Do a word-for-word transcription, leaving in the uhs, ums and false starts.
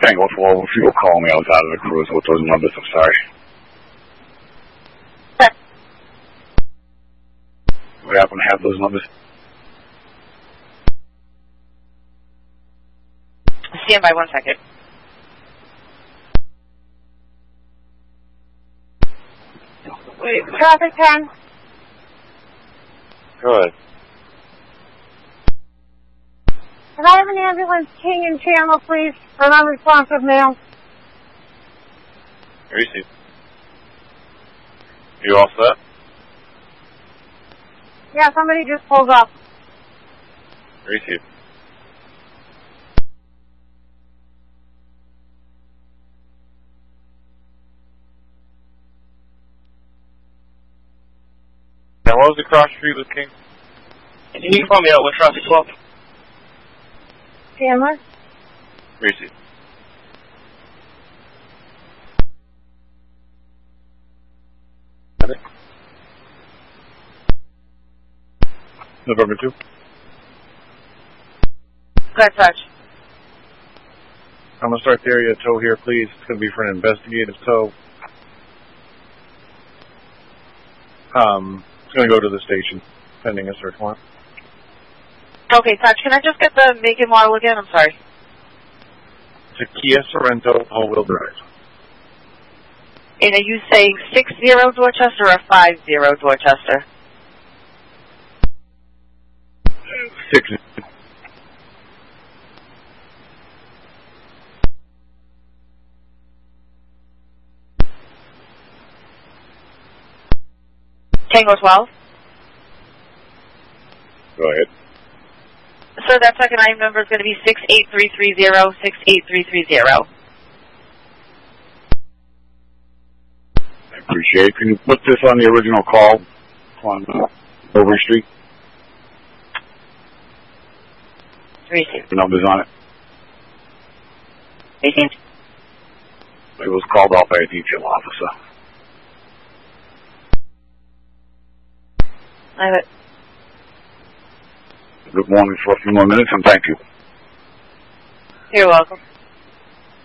Tango twelve, if you will call me, I was out of the cruise with those numbers, I'm sorry. Okay. We happen to have those numbers? Stand by one second. Wait, traffic ten. Good. Can I have an ambulance, King and Chandler, please, for an unresponsive male? Receive. You all set? Yeah, somebody just pulled up. Receive. Now, what was the cross street with King? Can you call me out with traffic twelve? Chandler? Receive. November two. Good touch. I'm going to start the area tow here, please. It's going to be for an investigative tow. Um, it's going to go to the station, pending a search warrant. Okay, touch. Can I just get the make and model again? I'm sorry. It's a Kia Sorento all-wheel drive. And are you saying six zero Dorchester or five zero Dorchester? Six. Tango twelve? Go ahead. So that second item number is going to be six eight three three zero, six eight three three zero. I appreciate it. Can you put this on the original call on uh, Overy Street? Receive. The numbers on it. Receive. It was called out by a detail officer. I have it. Good morning for a few more minutes, and thank you. You're welcome.